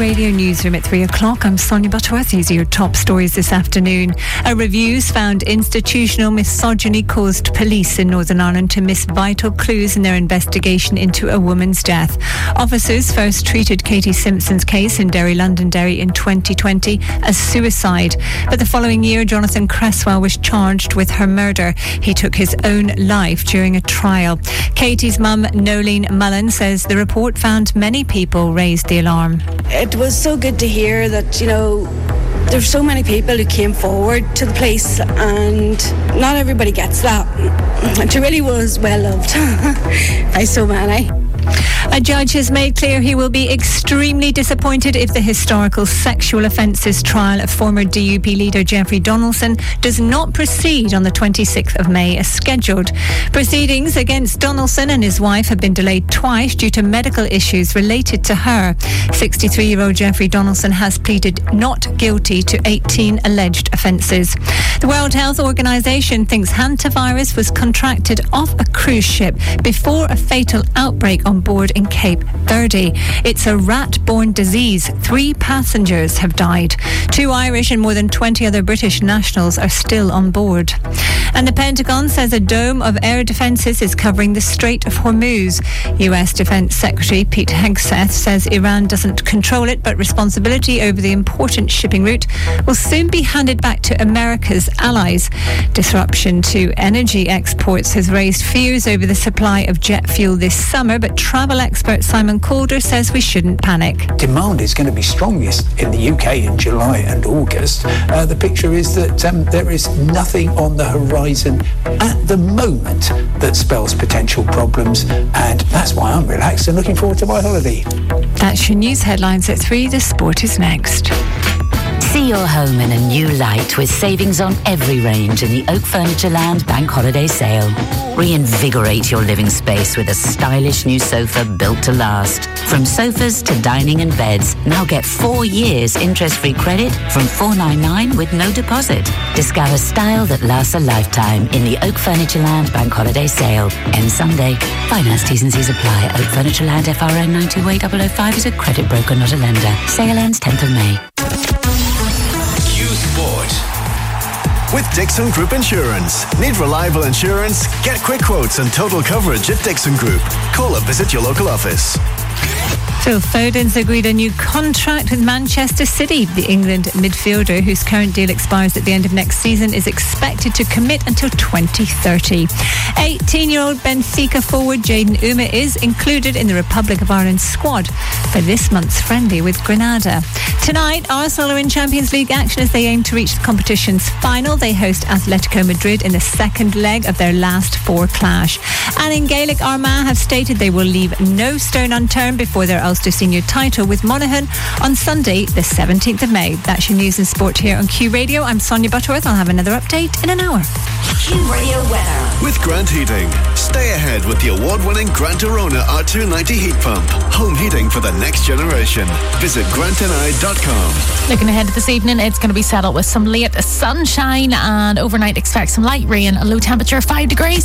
Radio Newsroom at 3 o'clock. I'm Sonia Butterworth. These are your top stories this afternoon. A review's found institutional misogyny caused police in Northern Ireland to miss vital clues in their investigation into a woman's death. Officers first treated Katie Simpson's case in Derry, Londonderry in 2020 as suicide. But the following year, Jonathan Cresswell was charged with her murder. He took his own life during a trial. Katie's mum, Nolene Mullen, says the report found many people raised the alarm. It was so good to hear that, there's so many people who came forward to the place, and not everybody gets that. She really was well loved by so many. A judge has made clear he will be extremely disappointed if the historical sexual offences trial of former DUP leader Jeffrey Donaldson does not proceed on the 26th of May as scheduled. Proceedings against Donaldson and his wife have been delayed twice due to medical issues related to her. 63-year-old Jeffrey Donaldson has pleaded not guilty to 18 alleged offences. The World Health Organization thinks hantavirus was contracted off a cruise ship before a fatal outbreak on board in Cape Verde. It's a rat-borne disease. 3 passengers have died. 2 Irish and more than 20 other British nationals are still on board. And the Pentagon says a dome of air defences is covering the Strait of Hormuz. US Defence Secretary Pete Hegseth says Iran doesn't control it, but responsibility over the important shipping route will soon be handed back to America's allies. Disruption to energy exports has raised fears over the supply of jet fuel this summer, but travel expert Simon Calder says we shouldn't panic. Demand is going to be strongest in the UK in July and August. The picture is that there is nothing on the horizon at the moment that spells potential problems, and that's why I'm relaxed and looking forward to my holiday. That's your news headlines at 3. The sport is next. See your home in a new light with savings on every range in the Oak Furnitureland Bank Holiday Sale. Reinvigorate your living space with a stylish new sofa built to last. From sofas to dining and beds, now get 4 years interest-free credit from $499 with no deposit. Discover style that lasts a lifetime in the Oak Furnitureland Bank Holiday Sale. Ends Sunday. Finance T's and C's apply. Oak Furnitureland FRN 928 is a credit broker, not a lender. Sale ends 10th of May. Sport. With Dixon Group Insurance. Need reliable insurance? Get quick quotes and total coverage at Dixon Group. Call or visit your local office. Phil Foden's agreed a new contract with Manchester City. The England midfielder, whose current deal expires at the end of next season, is expected to commit until 2030. 18-year-old Benfica forward Jayden Uma is included in the Republic of Ireland squad for this month's friendly with Granada. Tonight, Arsenal are in Champions League action as they aim to reach the competition's final. They host Atletico Madrid in the second leg of their last 4 clash. And in Gaelic, Armagh have stated they will leave no stone unturned before their Ulster Senior title with Monaghan on Sunday the 17th of May. That's your news and sport here on Q Radio. I'm Sonia Butterworth. I'll have another update in an hour. Q Radio weather. With Grant Heating. Stay ahead with the award-winning Grant Arona R290 heat pump. Home heating for the next generation. Visit grantandI.com. Looking ahead to this evening, it's going to be settled with some late sunshine, and overnight expect some light rain, a low temperature of 5 degrees.